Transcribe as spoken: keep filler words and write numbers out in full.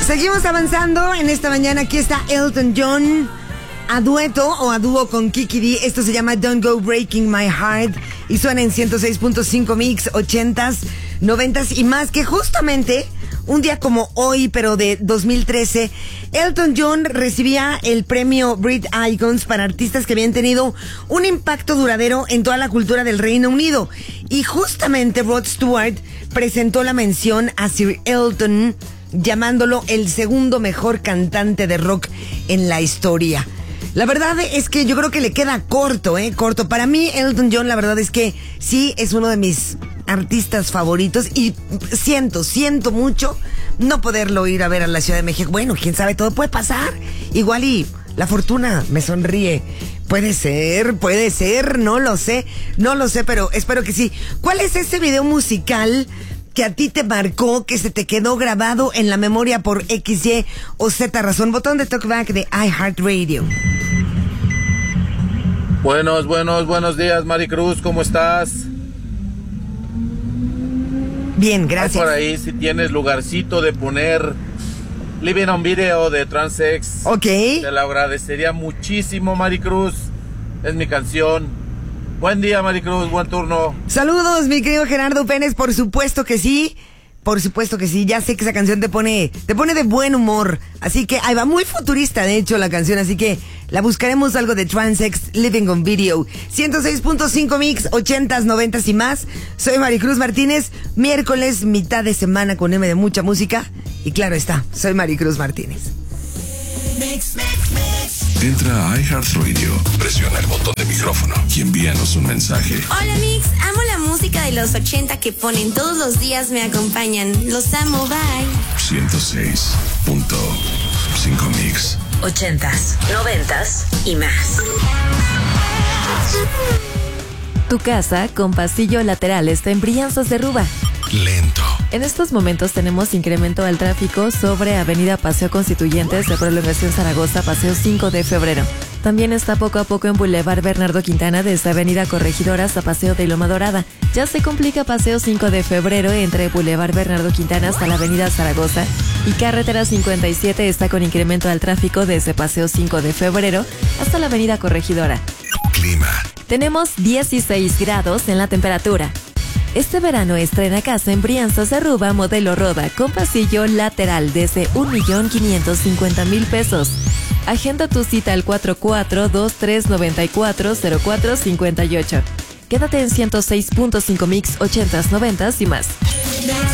Seguimos avanzando en esta mañana. Aquí está Elton John a dueto o a dúo con Kiki D. Esto se llama Don't Go Breaking My Heart y suena en ciento seis punto cinco Mix, ochentas, noventas y más, que justamente un día como hoy, pero de dos mil trece, Elton John recibía el premio Brit Icons para artistas que habían tenido un impacto duradero en toda la cultura del Reino Unido. Y justamente Rod Stewart presentó la mención a Sir Elton, llamándolo el segundo mejor cantante de rock en la historia. La verdad es que yo creo que le queda corto, ¿eh? Corto. Para mí, Elton John, la verdad es que sí es uno de mis artistas favoritos y siento, siento mucho no poderlo ir a ver a la Ciudad de México. Bueno, quién sabe, todo puede pasar. Igual y la fortuna me sonríe. Puede ser, puede ser, no lo sé, no lo sé, pero espero que sí. ¿Cuál es ese video musical que a ti te marcó, que se te quedó grabado en la memoria por X, Y o Z razón? Botón de talkback de iHeartRadio. Buenos, buenos, buenos días, Maricruz, ¿cómo estás? Bien, gracias. Por ahí, si tienes lugarcito de poner Living on Video de Transex. Ok. Te lo agradecería muchísimo, Maricruz. Es mi canción. Buen día, Maricruz, buen turno. Saludos, mi querido Gerardo Pérez, por supuesto que sí. Por supuesto que sí, ya sé que esa canción te pone, te pone de buen humor. Así que ahí va, muy futurista de hecho la canción, así que la buscaremos, algo de Transex, Living on Video. ciento seis punto cinco Mix, ochentas, noventas y más. Soy Maricruz Martínez, miércoles, mitad de semana con M de mucha música. Y claro está, soy Maricruz Martínez. Mix, mix, mix. Entra a iHeartRadio, presiona el botón de micrófono y envíanos un mensaje. Hola Mix, amo la música de los ochenta que ponen todos los días, me acompañan. Los amo, bye. ciento seis punto cinco Mix. Ochentas, noventas y más. Tu casa con pasillo lateral está en Brianzas de Ruba. Lento. En estos momentos tenemos incremento al tráfico sobre Avenida Paseo Constituyentes de Prolongación Zaragoza, Paseo cinco de febrero. También está poco a poco en Boulevard Bernardo Quintana desde Avenida Corregidora hasta Paseo de Loma Dorada. Ya se complica Paseo cinco de febrero entre Boulevard Bernardo Quintana hasta la Avenida Zaragoza, y Carretera cincuenta y siete está con incremento al tráfico desde Paseo cinco de febrero hasta la Avenida Corregidora. Clima. Tenemos dieciséis grados en la temperatura. Este verano estrena casa en Brianzas de Ruba modelo Roda con pasillo lateral desde un millón quinientos cincuenta mil pesos. Agenda tu cita al cuatro cuatro dos tres nueve cuatro cero cuatro cinco ocho. Quédate en ciento seis punto cinco Mix, ochentas, noventas y más.